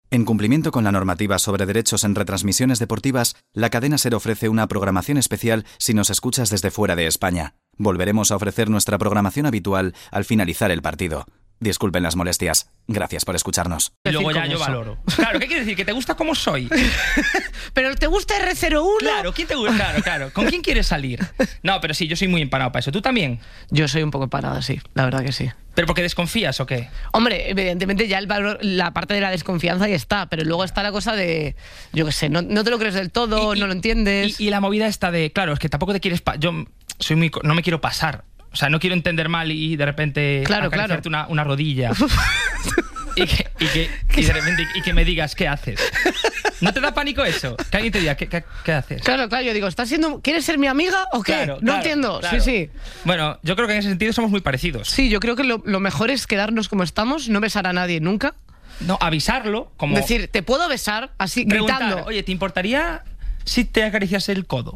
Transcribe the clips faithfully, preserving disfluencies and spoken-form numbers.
En cumplimiento con la normativa sobre derechos en retransmisiones deportivas, la cadena SER ofrece una programación especial si nos escuchas desde fuera de España. Volveremos a ofrecer nuestra programación habitual al finalizar el partido. Disculpen las molestias. Gracias por escucharnos. Y luego ya yo valoro. Claro, ¿qué quiere decir? ¿Que te gusta como soy? ¿Pero te gusta R cero uno? Claro, ¿quién te gusta? Claro, claro. ¿Con quién quieres salir? No, pero sí, yo soy muy empanado para eso. ¿Tú también? Yo soy un poco empanada, sí. La verdad que sí. ¿Pero porque desconfías o qué? Hombre, evidentemente ya el valor, la parte de la desconfianza ya está, pero luego está la cosa de, yo qué sé, no, no te lo crees del todo, Y- y- no lo entiendes. Y, y la movida está de, claro, es que tampoco te quieres... pa- yo soy muy... co- no me quiero pasar. O sea, no quiero entender mal y de repente Claro, acariciarte claro. Una, una rodilla. y, que, y, que, y de repente y que me digas, ¿qué haces? ¿No te da pánico eso? Que alguien te diga, ¿qué, qué, qué haces? Claro, claro, yo digo, ¿estás siendo, ¿quieres ser mi amiga o qué? Claro, no claro, entiendo, claro. sí, sí. Bueno, yo creo que en ese sentido somos muy parecidos. Sí, yo creo que lo, lo mejor es quedarnos como estamos, no besar a nadie nunca. No, avisarlo, como... Decir, ¿te puedo besar? Así, preguntar, gritando. oye, ¿te importaría si te acaricias el codo?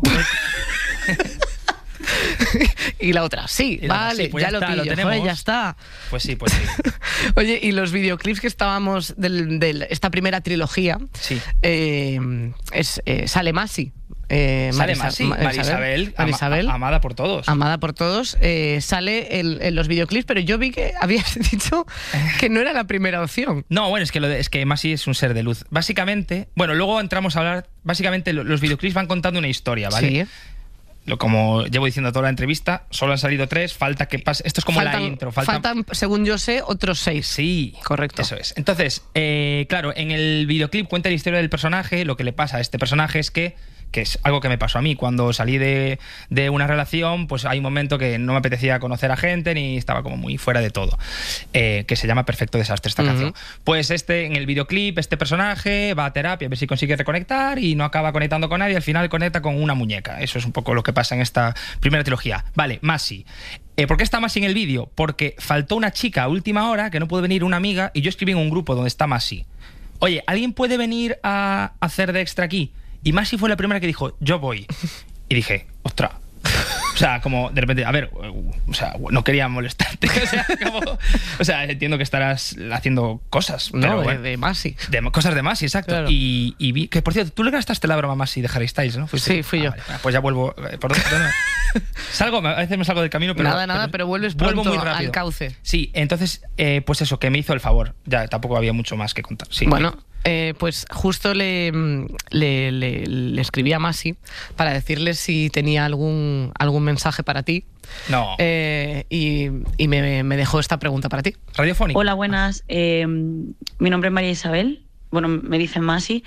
Y la otra, sí, Y la otra, vale, sí, pues ya, ya lo está, lo pillo, tenemos. joder, ya está. Pues sí, pues sí. Oye, y los videoclips que estábamos de del, esta primera trilogía, Sí. eh, es, eh, sale Masi. Eh, Sale Marisa- más, sí. Ma- Marisabel, ama- Marisabel, amada por todos. amada por todos, eh, sale en, en los videoclips, pero yo vi que habías dicho que no era la primera opción. No, bueno, es que, lo de- es que Masi es un ser de luz. Básicamente, bueno, luego entramos a hablar, básicamente lo- los videoclips van contando una historia, ¿vale? Sí. Lo, como llevo diciendo toda la entrevista, solo han salido tres, falta que pase... Esto es como faltan, la intro. Faltan, faltan, según yo sé, otros seis. Sí, Correcto. Eso es. Entonces, eh, claro, en el videoclip cuenta la historia del personaje. Lo que le pasa a este personaje es que, que es algo que me pasó a mí. Cuando salí de, de una relación, pues hay un momento que no me apetecía conocer a gente ni estaba como muy fuera de todo. Eh, que se llama Perfecto Desastre esta Ujú. canción. Pues este, en el videoclip, este personaje va a terapia a ver si consigue reconectar y no acaba conectando con nadie. Al final conecta con una muñeca. Eso es un poco lo que pasa en esta primera trilogía. Vale, Masi. Eh, ¿Por qué está Masi en el vídeo? Porque faltó una chica a última hora, que no pudo venir una amiga, y yo escribí en un grupo donde está Masi. Oye, ¿alguien puede venir a hacer de extra aquí? Y Masi fue la primera que dijo, yo voy. Y dije, ostras. O sea, como de repente, a ver, o sea, no quería molestarte. O sea, como, o sea entiendo que estarás haciendo cosas. No, pero de, bueno, de Masi. de cosas de Masi, exacto. Claro. Y, y vi que, por cierto, tú le gastaste la broma a Masi de Harry Styles, ¿no? ¿Fuiste? Sí, fui Ah, yo. vale. Pues ya vuelvo. eh, ¿Por dónde? ¿Dónde? Salgo, a veces me salgo del camino, pero... Nada, nada, pero vuelves vuelvo pronto muy rápido. al cauce. Sí, entonces, eh, pues eso, que me hizo el favor. Ya, tampoco había mucho más que contar. Sí. Bueno, eh, pues justo le, le, le, le escribí a Masi para decirle si tenía algún, algún mensaje para ti. No. Eh, y y me, me dejó esta pregunta para ti. Radiofónico. Hola, buenas. Eh, mi nombre es María Isabel. Bueno, me dicen Masi.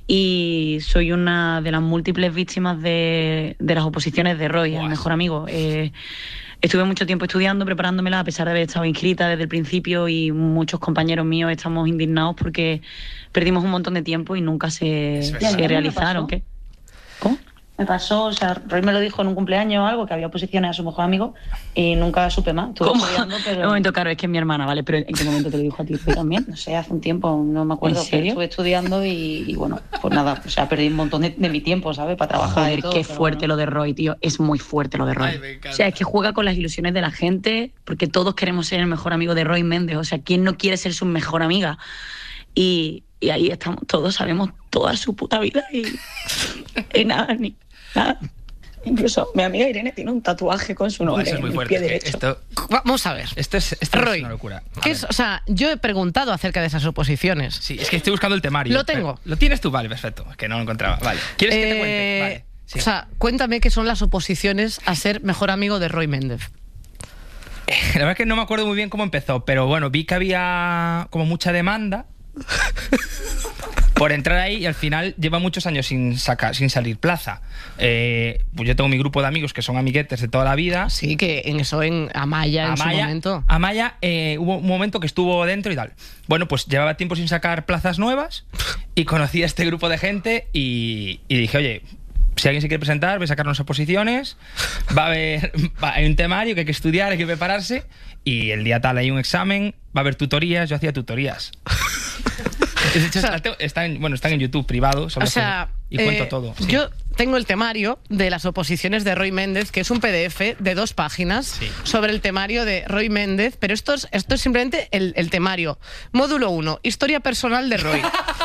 Y soy una de las múltiples víctimas de, de las oposiciones de Roy, Buah. el mejor amigo. Eh, estuve mucho tiempo estudiando, preparándomela, a pesar de haber estado inscrita desde el principio, y muchos compañeros míos estamos indignados porque perdimos un montón de tiempo y nunca se, Es verdad. se realizaron. ¿Qué? ¿Qué? ¿Cómo? Me pasó, o sea, Roy me lo dijo en un cumpleaños o algo, que había oposiciones a su mejor amigo y nunca supe más. Estuve ¿Cómo? estudiando, pero... Un momento, claro, es que es mi hermana, ¿vale? Pero ¿en qué momento te lo dijo a ti Roy, también? No sé, hace un tiempo, no me acuerdo. ¿En serio? Pero estuve estudiando y, y bueno, pues nada, o sea, perdí un montón de, de mi tiempo, ¿sabes? Para trabajar Joder, y todo, qué pero fuerte bueno. lo de Roy, tío. Es muy fuerte lo de Roy. Ay, me encanta. O sea, es que juega con las ilusiones de la gente, porque todos queremos ser el mejor amigo de Roy Méndez. O sea, ¿quién no quiere ser su mejor amiga? Y, y ahí estamos todos, sabemos toda su puta vida y, y nada, ni nada. Incluso mi amiga Irene tiene un tatuaje con su No, nombre eso es muy en el fuerte. pie es que derecho. Esto, Vamos a ver. esto es, esto Roy, es una locura. A ¿qué ver. es? O sea, yo he preguntado acerca de esas oposiciones. Sí, es que estoy buscando el temario. Lo tengo. Pero- ¿Lo tienes tú? Vale, perfecto. Es que no lo encontraba. Vale. ¿Quieres que te cuente? Eh, Vale. Sí. O sea, cuéntame qué son las oposiciones a ser mejor amigo de Roy Méndez. La verdad es que no me acuerdo muy bien cómo empezó, pero bueno, vi que había como mucha demanda por entrar ahí y al final lleva muchos años sin sacar, sin salir plaza. Eh, pues yo tengo mi grupo de amigos que son amiguetes de toda la vida. Sí, que en eso en Amaya, en su momento. Amaya eh, hubo un momento que estuvo dentro y tal. Bueno, pues llevaba tiempo sin sacar plazas nuevas y conocí a este grupo de gente y, y dije, oye, si alguien se quiere presentar, voy a sacar unas oposiciones, va a haber va, hay un temario que hay que estudiar, hay que prepararse y el día tal hay un examen, va a haber tutorías, yo hacía tutorías. De hecho, O sea, las tengo- están, bueno, están en YouTube privado solo O sea, y cuento eh, todo. Sí. Yo tengo el temario de las oposiciones de Roy Méndez, que es un P D F de dos páginas Sí. sobre el temario de Roy Méndez, pero esto es, esto es simplemente el, el temario. Módulo uno, historia personal de Roy.